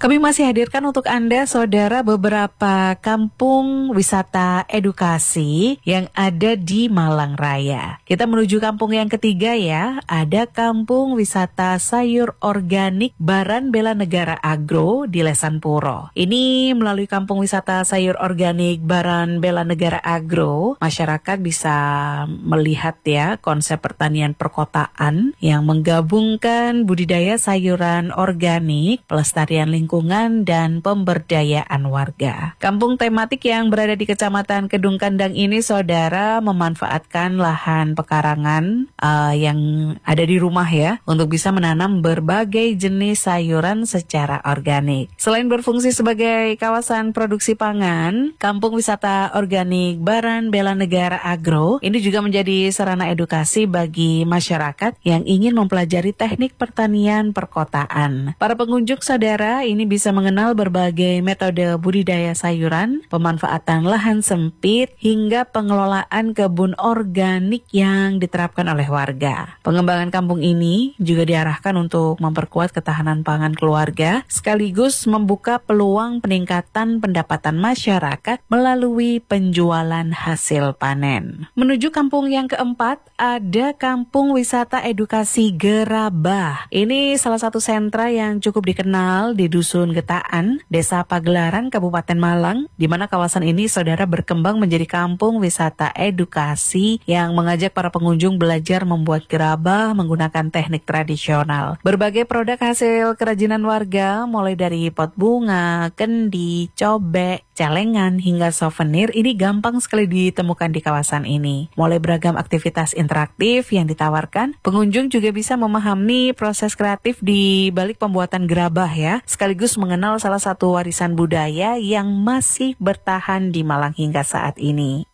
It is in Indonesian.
Kami masih hadirkan untuk Anda, saudara, beberapa kampung wisata edukasi yang ada di Malang Raya. Kita menuju kampung yang ketiga ya, ada Kampung Wisata Sayur Organik Baran Bela Negara Agro di Lesan Puro. Ini melalui Kampung Wisata Sayur Organik Baran Bela Negara Agro, masyarakat bisa melihat ya konsep pertanian perkotaan yang menggabungkan budidaya sayuran organik, pelestarian lingkungan, dan pemberdayaan warga. Kampung tematik yang berada di Kecamatan Kedung Kandang ini, saudara, memanfaatkan lahan pekarangan yang ada di rumah ya, untuk bisa menanam berbagai jenis sayuran secara organik. Selain berfungsi sebagai kawasan produksi pangan, Kampung Wisata Organik Baran Bela Negara Agro ini juga menjadi sarana edukasi bagi masyarakat yang ingin mempelajari teknik pertanian perkotaan. Para pengunjung, saudara, ini bisa mengenal berbagai metode budidaya sayuran, pemanfaatan lahan sempit, hingga pengelolaan kebun organik yang diterapkan oleh warga. Pengembangan kampung ini juga diarahkan untuk memperkuat ketahanan pangan keluarga, sekaligus membuka peluang peningkatan pendapatan masyarakat melalui penjualan hasil panen. Menuju kampung yang keempat, ada Kampung Wisata Edukasi Gerabah. Ini salah satu sentra yang cukup dikenal di Dusun Getaan, Desa Pagelaran, Kabupaten Malang, di mana kawasan ini, saudara, berkembang menjadi kampung wisata edukasi yang mengajak para pengunjung belajar membuat gerabah menggunakan teknik tradisional. Berbagai produk hasil kerajinan warga, mulai dari pot bunga, kendi, cobek, celengan, hingga souvenir, ini gampang sekali ditemukan di kawasan ini. Mulai beragam aktivitas interaktif yang ditawarkan, pengunjung juga bisa memahami proses kreatif di balik pembuatan gerabah ya, sekaligus mengenal salah satu warisan budaya yang masih bertahan di Malang hingga saat ini.